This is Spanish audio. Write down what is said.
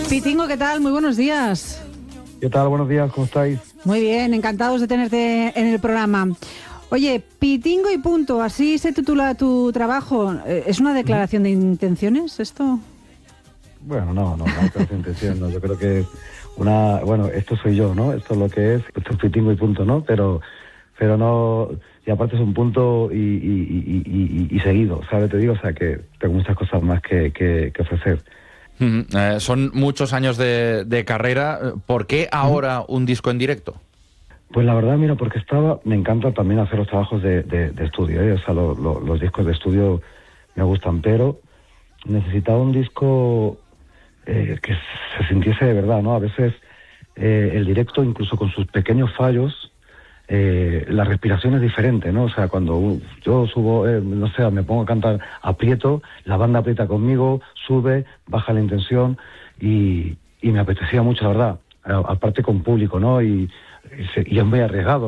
Pitingo, ¿qué tal? Muy buenos días. ¿Qué tal? Buenos días, ¿cómo estáis? Muy bien, encantados de tenerte en el programa. Oye, Pitingo y punto, así se titula tu trabajo. ¿Es una declaración de intenciones esto? Bueno, no declaración de intenciones, no. Yo creo que es esto soy yo, ¿no? Esto es lo que es, esto es Pitingo y punto, ¿no? Pero no, y aparte es un punto y seguido, ¿sabes? Te digo, o sea, que tengo muchas cosas más que ofrecer. Son muchos años de carrera. ¿Por qué ahora un disco en directo? Pues la verdad, mira, porque me encanta también hacer los trabajos de estudio, ¿eh? O sea, los discos de estudio me gustan, pero necesitaba un disco que se sintiese de verdad, ¿no? A veces el directo, incluso con sus pequeños fallos, la respiración es diferente, ¿no? O sea, cuando yo subo, no sé, me pongo a cantar, aprieto, la banda aprieta conmigo, sube, baja la intención y me apetecía mucho, la verdad. Aparte con público, ¿no? Y es muy arriesgado.